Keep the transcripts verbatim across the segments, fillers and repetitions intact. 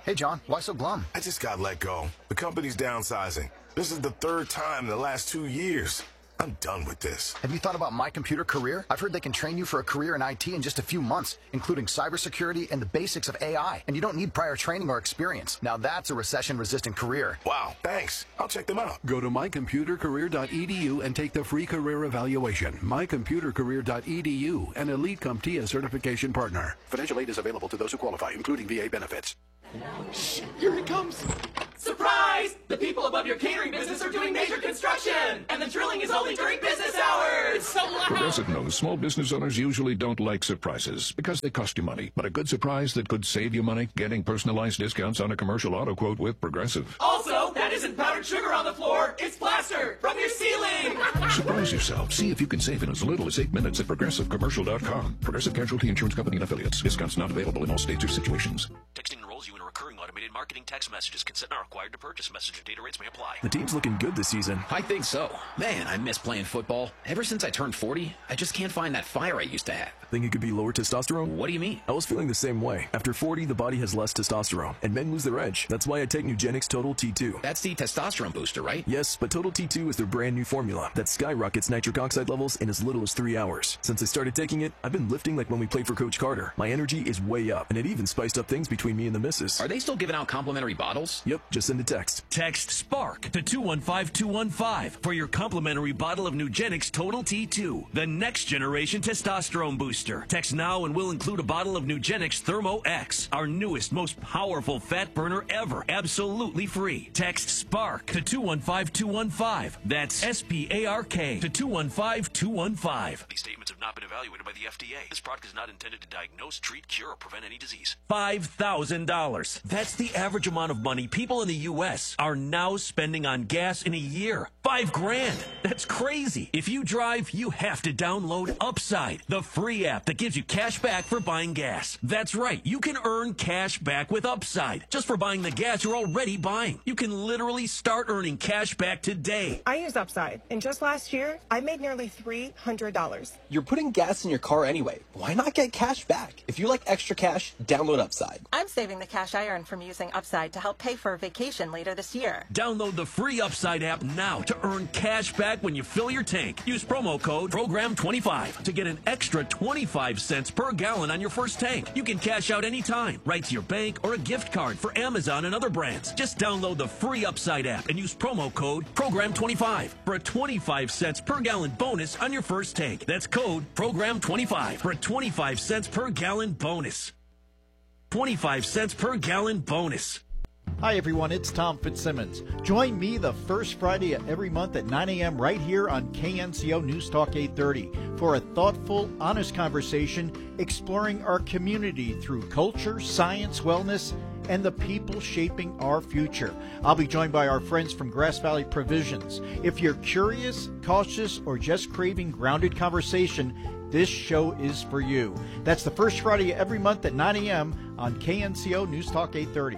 Hey, John, why so glum? I just got let go. The company's downsizing. This is the third time in the last two years. I'm done with this. Have you thought about My Computer Career? I've heard they can train you for a career in I T in just a few months, including cybersecurity and the basics of A I. And you don't need prior training or experience. Now that's a recession-resistant career. Wow, thanks. I'll check them out. Go to my computer career dot e d u and take the free career evaluation. my computer career dot e d u, an Elite CompTIA certification partner. Financial aid is available to those who qualify, including V A benefits. Shh, here it comes. Surprise! The people above your catering business are doing major construction, and the drilling is only during business hours. It's so loud. Progressive knows small business owners usually don't like surprises because they cost you money. But a good surprise that could save you money, getting personalized discounts on a commercial auto quote with Progressive. Also, that isn't powdered sugar on the floor. It's plaster from your ceiling. Surprise yourself. See if you can save in as little as eight minutes at progressive commercial dot com. Progressive Casualty Insurance Company and affiliates. Discounts not available in all states or situations. Texting enrolls you in a recurring automated marketing text messages. Consent not required to purchase. Message and data rates may apply. The team's looking good this season. I think so. Man, I miss playing football. Ever since I turned forty, I just can't find that fire I used to have. Think it could be lower testosterone? What do you mean? I was feeling the same way. After forty, the body has less testosterone, and men lose their edge. That's why I take Nugenix Total T two. That's the testosterone booster, right? Yes, but Total T two is their brand new formula that skyrockets nitric oxide levels in as little as three hours. Since I started taking it, I've been lifting like when we played for Coach Carter. My energy is way up, and it even spiced up things between me and the missus. Are they still giving out complimentary bottles? Yep, just send a text. Text SPARK to two one five two one five for your complimentary bottle of Nugenix Total T two, the next generation testosterone booster. Text now and we'll include a bottle of Nugenix Thermo X, our newest, most powerful fat burner ever, absolutely free. Text SPARK to two one five two one five. That's S P A R K to two one five two one five. These statements have not been evaluated by the F D A. This product is not intended to diagnose, treat, cure, or prevent any disease. five thousand dollars. That's the average amount of money people in the U S are now spending on gas in a year. Five grand. That's crazy. If you drive, you have to download Upside, the free app that gives you cash back for buying gas. That's right. You can earn cash back with Upside just for buying the gas you're already buying. You can literally start earning cash back today. I use Upside, and just last year, I made nearly three hundred dollars. You're putting gas in your car anyway. Why not get cash back? If you like extra cash, download Upside. I'm saving the cash I earn from using Upside to help pay for a vacation later this year. Download the free Upside app now to earn cash back when you fill your tank. Use promo code program twenty-five to get an extra twenty-five cents per gallon on your first tank. You can cash out anytime, right to your bank or a gift card for Amazon and other brands. Just download the free Upside app and use promo code program twenty-five for a twenty-five cents per gallon bonus on your first tank. That's code program twenty-five for a twenty-five cents per gallon bonus. twenty-five cents per gallon bonus. Hi everyone, it's Tom Fitzsimmons. Join me the first Friday of every month at nine a.m. right here on K N C O News Talk eight thirty for a thoughtful, honest conversation exploring our community through culture, science, wellness, and the people shaping our future. I'll be joined by our friends from Grass Valley Provisions. If you're curious, cautious, or just craving grounded conversation, this show is for you. That's the first Friday of every month at nine a.m. on K N C O News Talk eight thirty.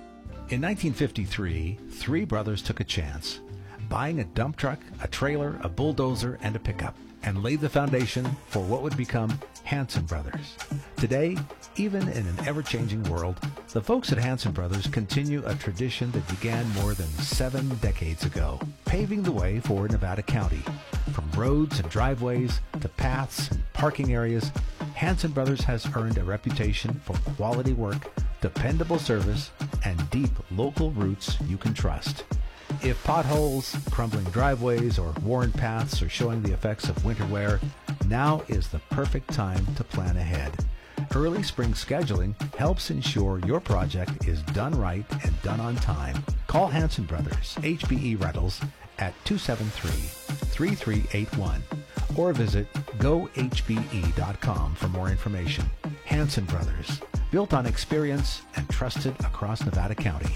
In nineteen fifty-three, three brothers took a chance, buying a dump truck, a trailer, a bulldozer, and a pickup, and laid the foundation for what would become Hanson Brothers. Today, even in an ever-changing world, the folks at Hanson Brothers continue a tradition that began more than seven decades ago, paving the way for Nevada County. From roads and driveways to paths and parking areas, Hanson Brothers has earned a reputation for quality work, dependable service, and deep local roots you can trust. If potholes, crumbling driveways, or worn paths are showing the effects of winter wear, now is the perfect time to plan ahead. Early spring scheduling helps ensure your project is done right and done on time. Call Hanson Brothers, H B E Rentals, at two seven three, three three eight one or visit go h b e dot com for more information. Hanson Brothers, built on experience and trusted across Nevada County.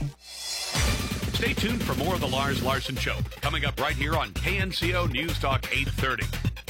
Stay tuned for more of the Lars Larson Show, coming up right here on K N C O News Talk eight thirty.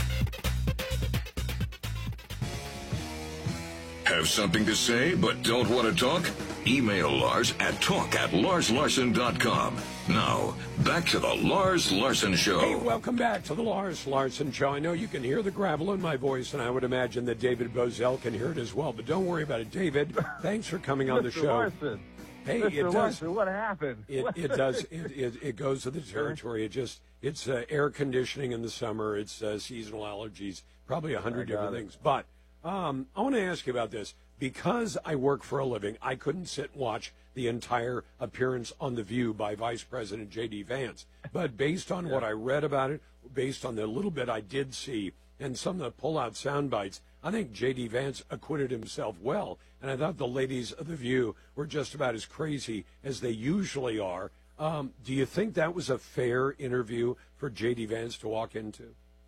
Have something to say but don't want to talk? Email Lars at talk at lars larson dot com. Now, back to the Lars Larson Show. Hey, welcome back to the Lars Larson Show. I know you can hear the gravel in my voice, and I would imagine that David Bozell can hear it as well. But don't worry about it, David. Thanks for coming on the show. Larson, Hey, Mister it does. Larson, what happened? It, it does. It, it, it goes to the territory. It just, it's uh, air conditioning in the summer. It's uh, seasonal allergies, probably a hundred different it. things. But um, I want to ask you about this. Because I work for a living, I couldn't sit and watch the entire appearance on The View by Vice President J D. Vance. But based on yeah. what I read about it, based on the little bit I did see, and some of the pull-out sound bites, I think J D. Vance acquitted himself well. And I thought the ladies of The View were just about as crazy as they usually are. Um, do you think that was a fair interview for J D. Vance to walk into?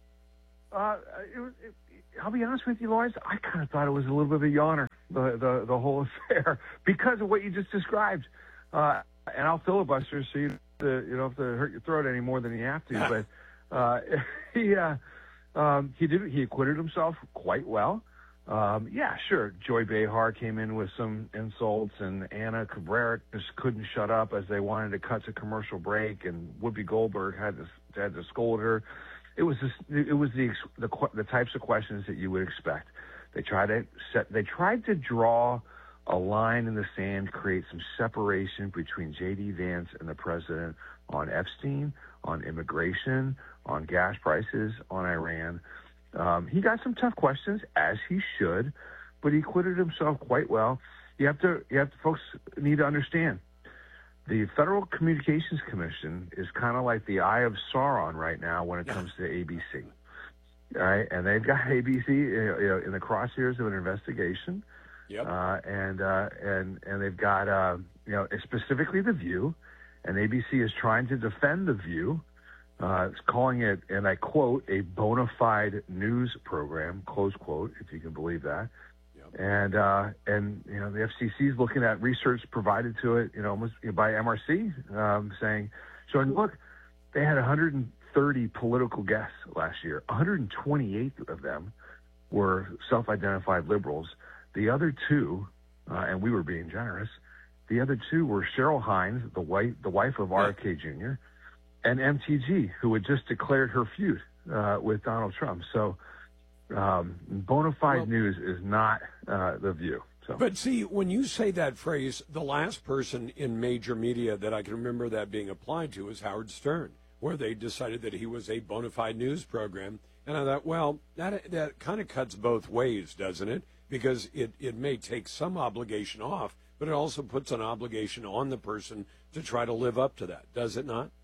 Uh, it was, it, I'll be honest with you, Lars, I kind of thought it was a little bit of a yawner, the the, the whole affair, because of what you just described. Uh, and I'll filibuster so you, to, you don't have to hurt your throat any more than you have to. but uh, he uh, um, he did he acquitted himself quite well. Um, yeah, sure. Joy Behar came in with some insults, and Anna Cabrera just couldn't shut up as they wanted to cut to commercial break, and Whoopi Goldberg had to had to scold her. It was just, it was the, the the types of questions that you would expect. They tried to set they tried to draw a line in the sand, create some separation between J D. Vance and the president on Epstein, on immigration, on gas prices, on Iran. Um, he got some tough questions, as he should, but he acquitted himself quite well. You have to, you have to, folks need to understand. The Federal Communications Commission is kind of like the Eye of Sauron right now when it comes to A B C. All right, and they've got A B C you know, in the crosshairs of an investigation. Yep. Uh, and uh, and and they've got uh, you know specifically The View, and A B C is trying to defend The View. Uh, it's calling it, and I quote, a bona fide news program, close quote, if you can believe that. And, uh, and, you know, the F C C is looking at research provided to it, you know, almost by M R C, um, saying, showing, look, they had one hundred thirty political guests last year. one hundred twenty-eight of them were self-identified liberals. The other two, uh, and we were being generous, the other two were Cheryl Hines, the wife, the wife of R F K Junior, and M T G, who had just declared her feud, uh, with Donald Trump. So, Um, bona fide well, news is not uh, The View. So. But see, when you say that phrase, the last person in major media that I can remember that being applied to is Howard Stern, where they decided that he was a bona fide news program. And I thought, well, that that kind of cuts both ways, doesn't it? Because it, it may take some obligation off, but it also puts an obligation on the person to try to live up to that, does it not?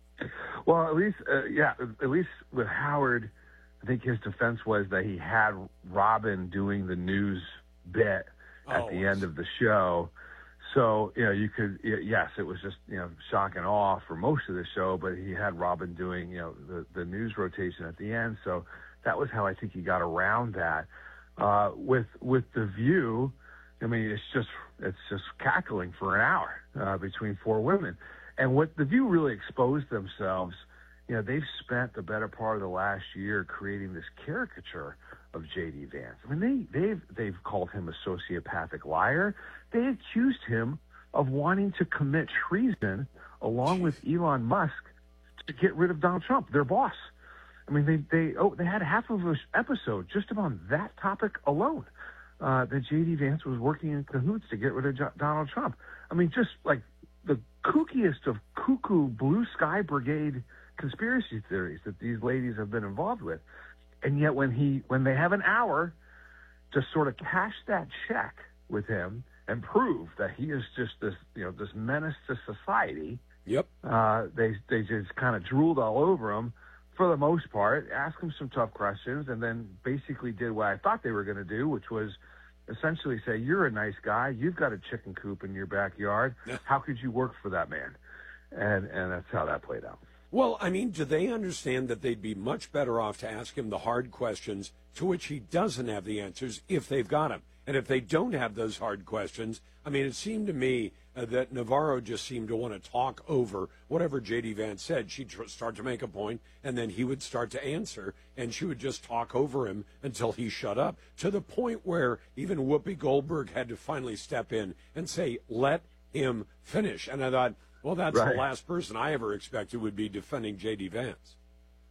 Well, at least, uh, yeah, at least with Howard, I think his defense was that he had Robin doing the news bit at oh, the end of the show. So, you know, you could, yes, it was just, you know, shock and awe for most of the show, but he had Robin doing, you know, the, the news rotation at the end. So that was how I think he got around that. Uh, with, with The View, I mean, it's just, it's just cackling for an hour, uh, between four women. And what The View really exposed themselves, you know, they've spent the better part of the last year creating this caricature of J D. Vance. I mean, they, they've they've called him a sociopathic liar. They accused him of wanting to commit treason along with Elon Musk to get rid of Donald Trump, their boss. I mean, they they oh they had half of an episode just about that topic alone. Uh, that J D. Vance was working in cahoots to get rid of J- Donald Trump. I mean, just like the kookiest of cuckoo blue sky brigade conspiracy theories that these ladies have been involved with. And yet when he when they have an hour to sort of cash that check with him and prove that he is just this, you know, this menace to society, yep. Uh, they they just kind of drooled all over him for the most part, asked him some tough questions, and then basically did what I thought they were going to do, which was essentially say, you're a nice guy, you've got a chicken coop in your backyard, yeah. How could you work for that man? And and that's how that played out. Well, I mean, do they understand that they'd be much better off to ask him the hard questions to which he doesn't have the answers if they've got them? And if they don't have those hard questions, I mean, it seemed to me uh, that Navarro just seemed to want to talk over whatever J D. Vance said. She'd tr- start to make a point, and then he would start to answer, and she would just talk over him until he shut up, to the point where even Whoopi Goldberg had to finally step in and say, let him finish. And I thought, well, that's right. The last person I ever expected would be defending J D. Vance.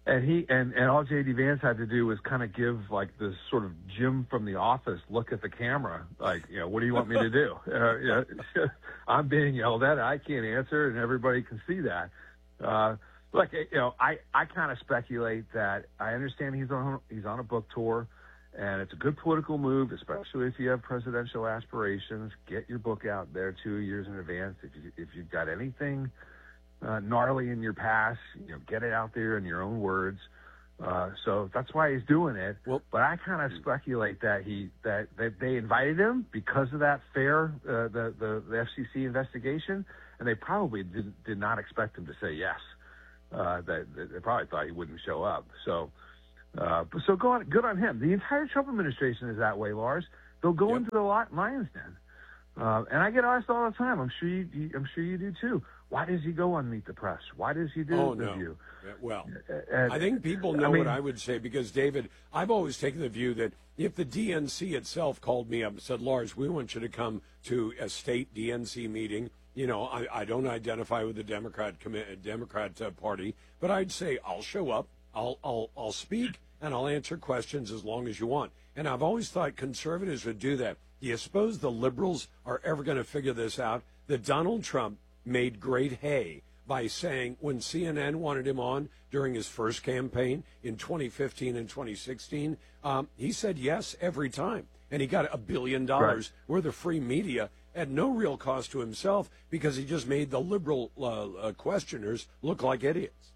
And he and, and all J D Vance had to do was kind of give like this sort of Jim from The Office look at the camera, like, you know, what do you want me to do? Uh, you know, I'm being yelled at, I can't answer, and everybody can see that. Uh, like, you know, I, I kind of speculate that I understand he's on he's on a book tour, and it's a good political move, especially if you have presidential aspirations. Get your book out there two years in advance. If you if you've got anything Uh, gnarly in your past, you know, get it out there in your own words. Uh, so that's why he's doing it. Well, but I kind of speculate that he that, that they invited him because of that fair uh, the, the the F C C investigation, and they probably did did not expect him to say yes. Uh, that, that they probably thought he wouldn't show up. So, uh, so go on, good on him. The entire Trump administration is that way, Lars. They'll go yep. into the lion's den. Uh, and I get asked all the time. I'm sure you, you. I'm sure you do too. Why does he go on Meet the Press? Why does he do oh, the no. View? Well, and, I think people know I mean, what I would say because, David, I've always taken the view that if the D N C itself called me up and said, Lars, we want you to come to a state D N C meeting. You know, I, I don't identify with the Democrat Democrat uh, Party, but I'd say I'll show up, I'll I'll I'll speak, and I'll answer questions as long as you want. And I've always thought conservatives would do that. Do you suppose the liberals are ever going to figure this out? That Donald Trump made great hay by saying when C N N wanted him on during his first campaign in twenty fifteen and twenty sixteen, um, he said yes every time. And he got a billion dollars right. worth of free media at no real cost to himself because he just made the liberal uh, uh, questioners look like idiots.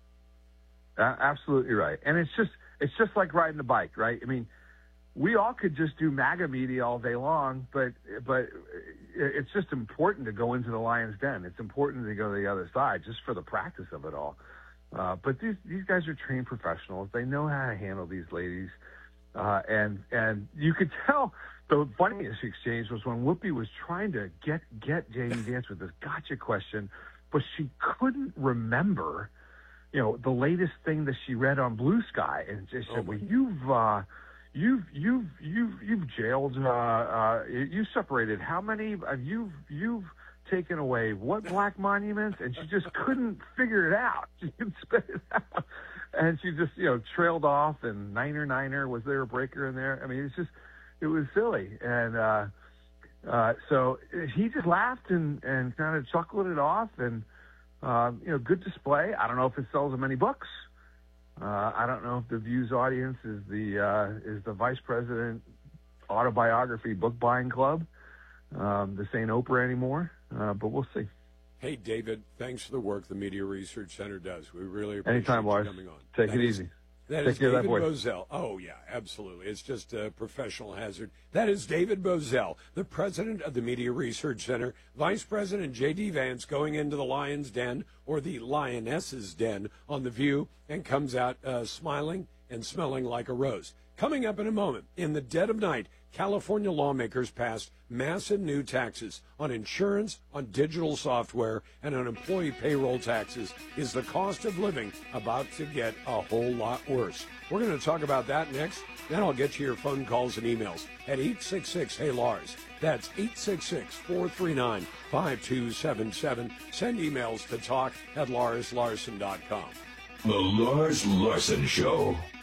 Uh, absolutely right. And it's just it's just like riding a bike, right? I mean, we all could just do MAGA media all day long, but but it's just important to go into the lion's den. It's important to go to the other side just for the practice of it all. Uh, but these these guys are trained professionals. They know how to handle these ladies, uh, and and you could tell. The funniest exchange was when Whoopi was trying to get get J D Vance with this gotcha question, but she couldn't remember, you know, the latest thing that she read on Blue Sky, and she said, oh "Well, you've." Uh, You've you've you've you've jailed. Uh, uh, you separated. How many? Uh, you've you've taken away what black monuments? And she just couldn't figure it out. She couldn't spit it out, and she just you know trailed off. And niner niner, was there a breaker in there? I mean, it's just it was silly. And uh, uh, so he just laughed and and kind of chuckled it off. And uh, you know, good display. I don't know if it sells him any books. Uh, I don't know if the Views audience is the uh, is the vice president autobiography book buying club. Um, this ain't Oprah anymore, uh, but we'll see. Hey, David, thanks for the work the Media Research Center does. We really appreciate Anytime, you Lars. coming on. Take that it is, easy. That Take is care David of that Bozell. Oh, yeah, absolutely. It's just a professional hazard. That is David Bozell, the president of the Media Research Center, Vice President J D Vance going into the lion's den or the lioness's den on The View and comes out uh, smiling and smelling like a rose. Coming up in a moment, in the dead of night, California lawmakers passed massive new taxes on insurance, on digital software, and on employee payroll taxes. Is the cost of living about to get a whole lot worse? We're going to talk about that next. Then I'll get you your phone calls and emails at eight six six, hey Lars. That's eight six six, four three nine, five two seven seven. Send emails to talk at lars larson dot com. The Lars Larson Show.